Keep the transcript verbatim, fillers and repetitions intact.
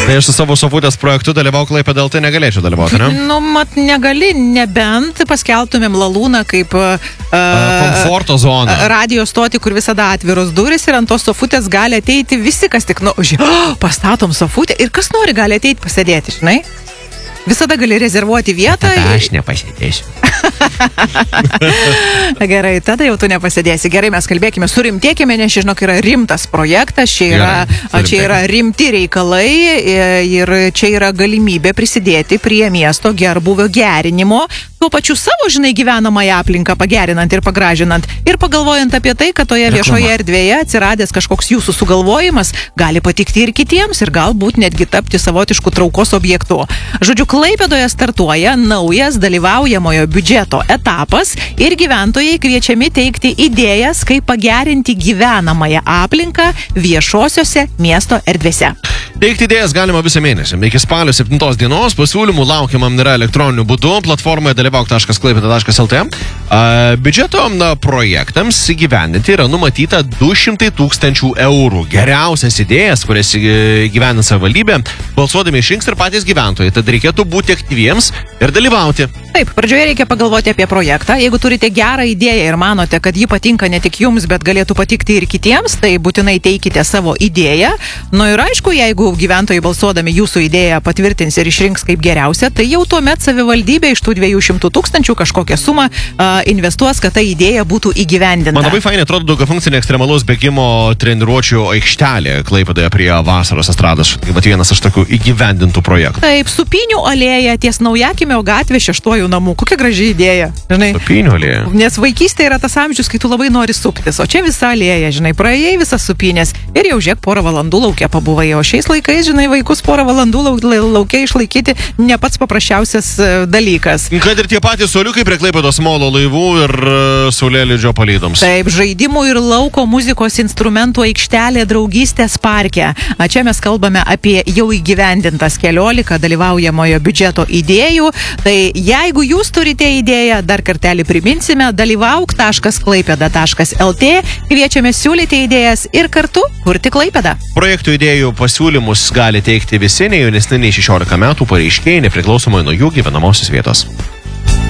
Tai aš su savo sofutės projektu dalyvau Klaipėda L T negalėčiau dalyvauti, ne? Nu, mat, negali, nebent paskelbtumėm Lalūną kaip uh, komforto zoną. Radio stotį, kur visada atviros duris ir ant tos sofutės gali ateiti visi, kas tik, nu, oh, pastatom sofutę ir kas nori gali ateiti pasėdėti, žinai? Visada gali rezervuoti vietą. Tada aš nepasėdėsiu. Gerai, tada jau tu nepasėdėsi. Gerai, mes kalbėkime, surimtėkime, nes, žinok, yra rimtas projektas, čia yra, Gerai, čia yra rimti reikalai ir čia yra galimybė prisidėti prie miesto gerbūvio gerinimo, tuo pačiu savo, žinai, gyvenamąją aplinką pagerinant ir pagražinant. Ir pagalvojant apie tai, kad toje Reklama. viešoje erdvėje atsiradęs kažkoks jūsų sugalvojimas gali patikti ir kitiems ir galbūt netgi tapti savotiškų traukos objektu. Žodžiu, Klaipėdoje startuoja naujas dalyvaujamojo biudžeto etapas ir gyventojai kviečiami teikti idėjas, kaip pagerinti gyvenamąją aplinką viešosiose miesto erdvėse. Teikti idėjas galima visą mėnesį. Iki spalio septintos dienos pasiūlymų laukiamam yra elektroniniu būdu platformoje dalyvauk taškas klaipėda taškas L T. Biudžeto na, projektams įgyvendinti yra numatyta du šimtai tūkstančių eurų. Geriausias idėjas, kurias įgyvendina savivaldybė, balsuodami išrinks ir patys gyventojai. Tad reikėtų būti aktyviems ir dalyvauti. Taip, pradžioje reikia pagalvoti apie projektą. Jeigu turite gerą idėją ir manote, kad ji patinka ne tik jums, bet galėtų patikti ir kitiems, tai būtinai teikite savo idėją. Nu ir aišku, jeigu gyventojai balsuodami jūsų idėją patvirtins ir išrinks kaip geriausia, tai jau tuomet savivaldybė iš tų dviejų šimtų tūkstančių kažkokią sumą uh, investuos, kad ta idėja būtų įgyvendinta. Man labai fainai atrodo daugiafunkcinė ekstremalaus bėgimo treniruočių aikštelė Klaipėdoje prie Vasaros estrados. Tai vat vienas iš tokių įgyvendintų projektų. Taip, Supynių alėja ties Naujakimio gatvė šeštuoju namų. Kokia graži idėja, žinai. Supynių alėja. Nes vaikystė yra tas amžius, kai tu labai nori suptis, o čia visa alėja, žinai, praėjai visas Supynės ir jau žiek porą valandų laukia pabuvai, o šiais laikais, žinai, vaikus porą valandų laukia išlaikyti ne pats paprasčiausias dalykas. Kad ir tie patys suoliukai prie Klaipėdos molo laivų ir uh, saulėlydžio palydoms. Taip, žaidimų ir lauko muzikos instrumentų aikštelė Draugystės parke. A čia mes kalbame apie jau įgyvendintas keliolika dalyvaujamojo biudžeto idėjų. Tai jeigu jūs turite idėją, dar kartelį priminsime, dalyvauk taškas klaipėda taškas L T, kviečiame siūlyti idėjas ir kartu kurti Klaipėdą. Projektų idėjų pasiūlymus gali teikti visi ne jaunesni nei šešiolika metų pareiškėjai, nepriklausomai nuo jų gyvenamosios vietos.